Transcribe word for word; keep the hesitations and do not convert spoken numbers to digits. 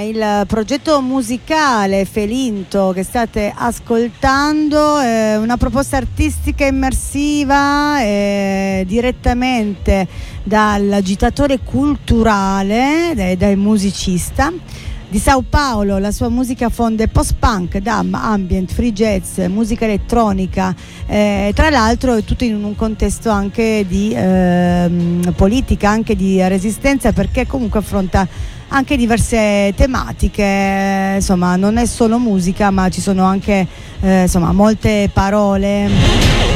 il progetto musicale Felinto che state ascoltando è una proposta artistica immersiva eh, direttamente dall'agitatore culturale, dal, dal musicista di Sao Paulo. La sua musica fonde post-punk, dub, ambient, free jazz, musica elettronica, eh, tra l'altro è tutto in un contesto anche di eh, politica, anche di resistenza, perché comunque affronta anche diverse tematiche, insomma non è solo musica ma ci sono anche eh, insomma molte parole